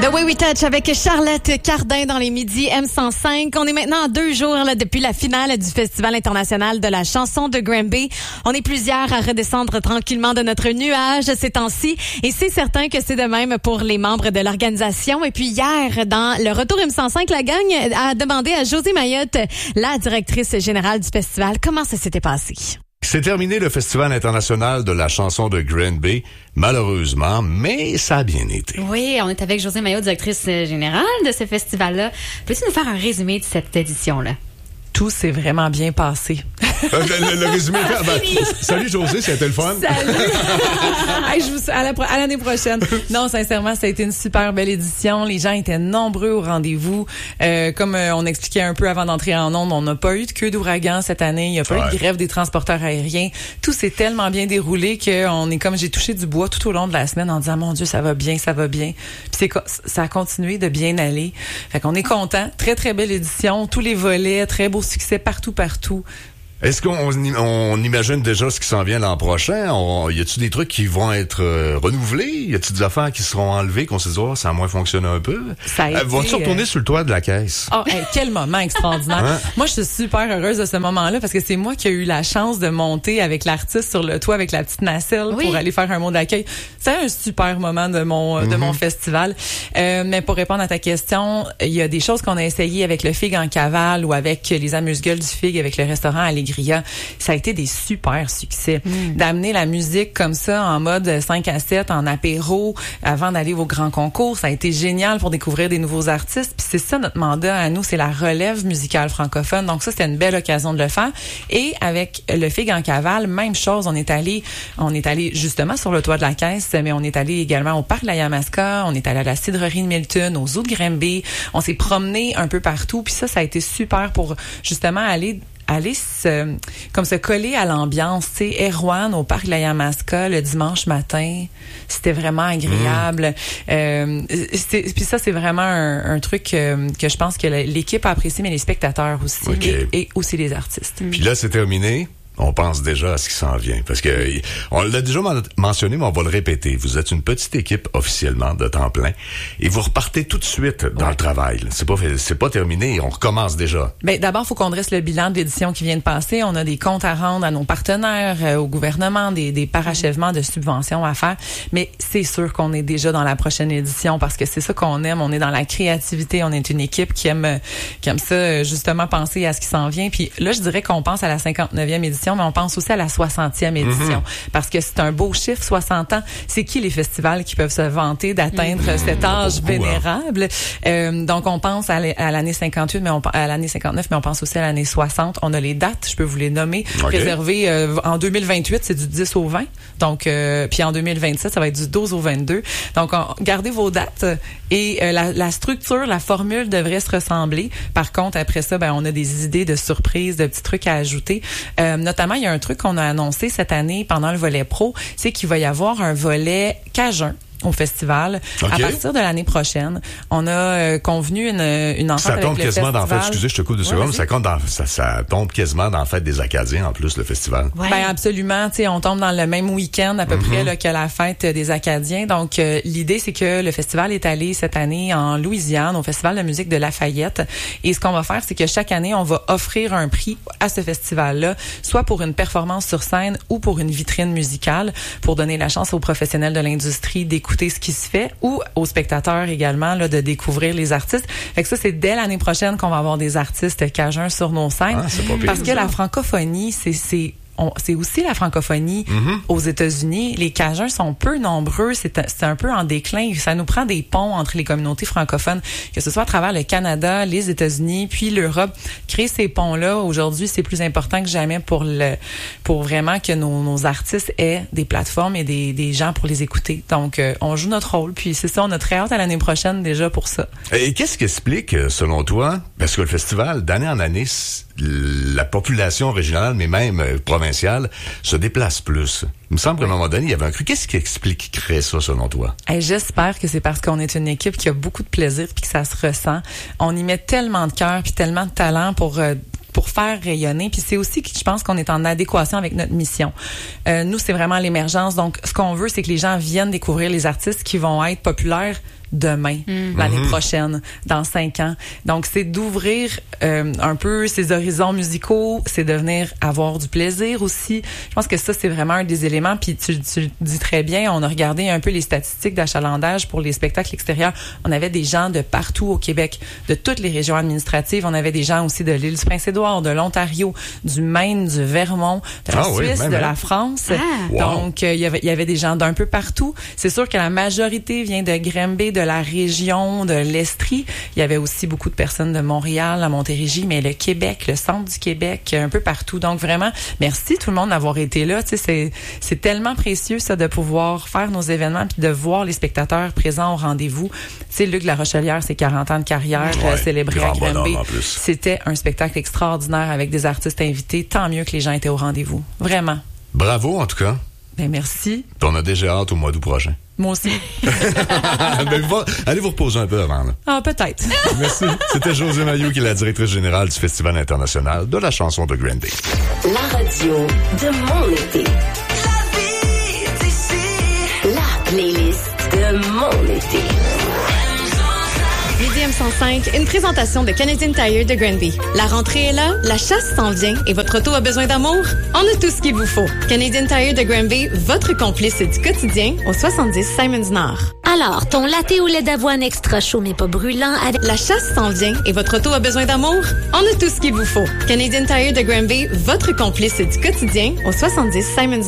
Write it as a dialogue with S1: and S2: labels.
S1: The Way We Touch avec Charlotte Cardin dans les midis M105. On est maintenant à 2 jours depuis la finale du Festival international de la chanson de Granby. On est plusieurs à redescendre tranquillement de notre nuage ces temps-ci et c'est certain que c'est de même pour les membres de l'organisation. Et puis hier, dans le retour M105, la gang a demandé à Josée Mayotte, la directrice générale du festival, comment ça s'était passé.
S2: C'est terminé le Festival international de la chanson de Granby, malheureusement, mais ça a bien été.
S3: Oui, on est avec Josée Mayotte, directrice générale de ce festival-là. Peux-tu nous faire un résumé de cette édition-là?
S4: Tout s'est vraiment bien passé.
S2: Le résumé. Salut Josée, c'était le fun.
S4: Salut. Hey, à l'année prochaine. Non, sincèrement, ça a été une super belle édition. Les gens étaient nombreux au rendez-vous. Comme on expliquait un peu avant d'entrer en ondes, on n'a pas eu de queue d'ouragan cette année. Il n'y a pas eu de grève des transporteurs aériens. Tout s'est tellement bien déroulé qu'on est comme j'ai touché du bois tout au long de la semaine en disant mon Dieu, ça va bien, ça va bien. Puis ça a continué de bien aller. Fait qu'on est content. Très très belle édition. Tous les volets, très beau succès partout.
S2: Est-ce qu'on imagine déjà ce qui s'en vient l'an prochain? Y a-t-il des trucs qui vont être renouvelés? Y a-t-il des affaires qui seront enlevées qu'on se dit, ça a moins fonctionné un peu? Vas-tu retourner sur le toit de la caisse?
S4: Oh, quel moment extraordinaire. Hein? Moi, je suis super heureuse de ce moment-là parce que c'est moi qui ai eu la chance de monter avec l'artiste sur le toit avec la petite nacelle pour aller faire un mot d'accueil. C'est un super moment de mon festival. Mais pour répondre à ta question, il y a des choses qu'on a essayées avec le Fig en cavale ou avec les amuse-gueules du Fig avec le restaurant Allegria. Ça a été des super succès. D'amener la musique comme ça en mode 5 à 7 en apéro avant d'aller au grand concours, ça a été génial pour découvrir des nouveaux artistes. Puis c'est ça notre mandat à nous, c'est la relève musicale francophone. Donc ça, c'était une belle occasion de le faire. Et avec le Fig en cavale, même chose, on est allé justement sur le toit de la caisse, mais on est allé également au parc de la Yamaska, on est allé à la cidrerie de Milton, aux eaux de Granby. On s'est promené un peu partout. Puis ça a été super pour justement aller se coller à l'ambiance, tu sais, Erwan au parc de la Yamaska le dimanche matin, c'était vraiment agréable. Puis ça, c'est vraiment un truc que je pense que l'équipe a apprécié, mais les spectateurs aussi, et aussi les artistes.
S2: Puis là, c'est terminé. On pense déjà à ce qui s'en vient. Parce que on l'a déjà mentionné, mais on va le répéter. Vous êtes une petite équipe officiellement de temps plein et vous repartez tout de suite dans le travail. C'est pas terminé, on recommence déjà.
S4: Ben, d'abord, il faut qu'on dresse le bilan de l'édition qui vient de passer. On a des comptes à rendre à nos partenaires, au gouvernement, des parachèvements de subventions à faire. Mais c'est sûr qu'on est déjà dans la prochaine édition parce que c'est ça qu'on aime. On est dans la créativité. On est une équipe qui aime ça, justement, penser à ce qui s'en vient. Puis là, je dirais qu'on pense à la 59e édition, mais on pense aussi à la 60e édition. Parce que c'est un beau chiffre, 60 ans. C'est qui les festivals qui peuvent se vanter d'atteindre cet âge vénérable? Donc, on pense à l'année 58, mais à l'année 59, mais on pense aussi à l'année 60. On a les dates, je peux vous les nommer. Réservées en 2028, c'est du 10 au 20. Donc, puis en 2027, ça va être du 12 au 22. Donc, gardez vos dates et la structure, la formule devrait se ressembler. Par contre, après ça, on a des idées de surprises, de petits trucs à ajouter. Notamment, il y a un truc qu'on a annoncé cette année pendant le volet pro, c'est qu'il va y avoir un volet Cajun au festival. À partir de l'année prochaine, on a convenu une entente avec le festival. Ça tombe quasiment dans la fête,
S2: excusez, je te coupe 2 secondes, ça tombe quasiment dans la fête des Acadiens en plus, le festival.
S4: Ouais. Ben absolument, tu sais, on tombe dans le même week-end à peu près là, que la fête des Acadiens. Donc l'idée, c'est que le festival est allé cette année en Louisiane, au Festival de musique de Lafayette. Et ce qu'on va faire, c'est que chaque année, on va offrir un prix à ce festival-là, soit pour une performance sur scène ou pour une vitrine musicale, pour donner la chance aux professionnels de l'industrie d'écouter ce qui se fait ou aux spectateurs également là, de découvrir les artistes. Fait que ça, c'est dès l'année prochaine qu'on va avoir des artistes cajuns sur nos scènes.
S2: C'est pas pire,
S4: parce que la francophonie, c'est aussi la francophonie aux États-Unis. Les Cajuns sont peu nombreux. C'est un peu en déclin. Ça nous prend des ponts entre les communautés francophones, que ce soit à travers le Canada, les États-Unis, puis l'Europe. Créer ces ponts-là, aujourd'hui, c'est plus important que jamais pour vraiment que nos artistes aient des plateformes et des gens pour les écouter. Donc, on joue notre rôle. Puis c'est ça, on a très hâte à l'année prochaine déjà pour ça.
S2: Et qu'est-ce qui explique, selon toi, parce que le festival, d'année en année, la population régionale, mais même provinciale, se déplace plus. Il me semble qu'à un moment donné, il y avait un cru. Qu'est-ce qui expliquerait ça, selon toi?
S4: J'espère que c'est parce qu'on est une équipe qui a beaucoup de plaisir puis que ça se ressent. On y met tellement de cœur puis tellement de talent pour faire rayonner. Puis c'est aussi que je pense qu'on est en adéquation avec notre mission. Nous, c'est vraiment l'émergence. Donc, ce qu'on veut, c'est que les gens viennent découvrir les artistes qui vont être populaires demain, l'année prochaine, dans 5 ans. Donc, c'est d'ouvrir un peu ses horizons musicaux, c'est de venir avoir du plaisir aussi. Je pense que ça, c'est vraiment un des éléments. Puis tu le dis très bien, on a regardé un peu les statistiques d'achalandage pour les spectacles extérieurs. On avait des gens de partout au Québec, de toutes les régions administratives. On avait des gens aussi de l'île du Prince-Édouard, de l'Ontario, du Maine, du Vermont, de la Suisse, de la France. Donc, il y avait des gens d'un peu partout. C'est sûr que la majorité vient de Granby, de la région, de l'Estrie. Il y avait aussi beaucoup de personnes de Montréal, à Montérégie, mais le Québec, le centre du Québec, un peu partout. Donc, vraiment, merci tout le monde d'avoir été là. Tu sais, c'est tellement précieux, ça, de pouvoir faire nos événements puis de voir les spectateurs présents au rendez-vous. Tu sais, Luc La Rochelière, c'est 40 ans de carrière célébré à Granby. C'était un spectacle extraordinaire avec des artistes invités. Tant mieux que les gens étaient au rendez-vous. Vraiment.
S2: Bravo, en tout cas.
S4: Ben, merci.
S2: Puis on a déjà hâte au mois d'août prochain.
S4: Moi aussi.
S2: Allez vous reposer un peu avant. Là.
S4: Ah, peut-être.
S2: Merci. C'était Josée Mailloux, qui est la directrice générale du Festival international de la chanson de Granby.
S5: La radio de mon été. La vie est ici. La playlist de mon été.
S1: Midi M105, une présentation de Canadian Tire de Granby. La rentrée est là, la chasse s'en vient et votre auto a besoin d'amour? On a tout ce qu'il vous faut. Canadian Tire de Granby, votre complice du quotidien au 70 Simons Nord.
S6: Alors, ton latte au lait d'avoine extra chaud mais pas brûlant avec...
S1: La chasse s'en vient et votre auto a besoin d'amour? On a tout ce qu'il vous faut. Canadian Tire de Granby, votre complice du quotidien au 70 Simons